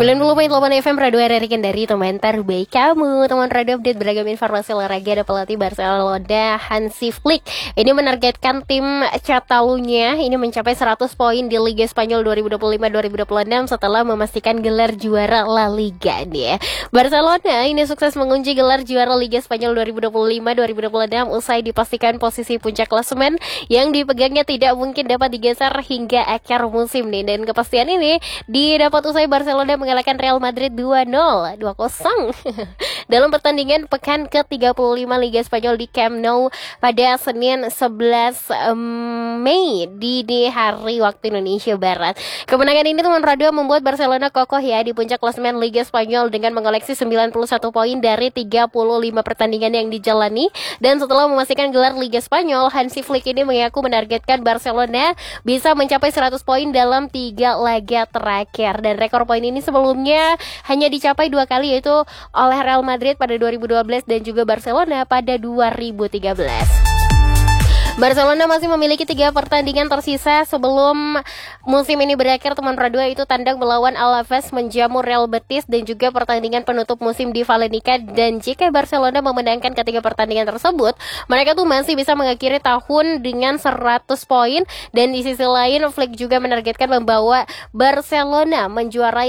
90.8 FM Radio RRI Kendari, teman terbaik kamu. Teman radio update beragam informasi olahraga. Ada pelatih Barcelona Hansi Flick ini menargetkan tim Catalunya ini mencapai 100 poin di Liga Spanyol 2025-2026 setelah memastikan gelar juara La Liga nih ya. Barcelona ini sukses mengunci gelar juara Liga Spanyol 2025-2026 usai dipastikan posisi puncak klasemen yang dipegangnya tidak mungkin dapat digeser hingga akhir musim nih. Dan kepastian ini didapat usai Barcelona mengalahkan Real Madrid 2-0 dalam pertandingan pekan ke-35 Liga Spanyol di Camp Nou pada Senin 11 Mei di hari waktu Indonesia Barat. Kemenangan ini teman radio membuat Barcelona kokoh ya di puncak klasemen Liga Spanyol dengan mengoleksi 91 poin dari 35 pertandingan yang dijalani. Dan setelah memastikan gelar Liga Spanyol, Hansi Flick ini mengaku menargetkan Barcelona bisa mencapai 100 poin dalam 3 laga terakhir. Dan rekor poin ini sebelumnya hanya dicapai 2 kali, yaitu oleh Real Madrid pada 2012 dan juga Barcelona pada 2013. Barcelona masih memiliki 3 pertandingan tersisa sebelum musim ini berakhir. Teman radio itu tandang melawan Alaves, menjamu Real Betis dan juga pertandingan penutup musim di Valencia. Dan jika Barcelona memenangkan ketiga pertandingan tersebut, mereka tuh masih bisa mengakhiri tahun dengan 100 poin. Dan di sisi lain, Flick juga menargetkan membawa Barcelona menjuarai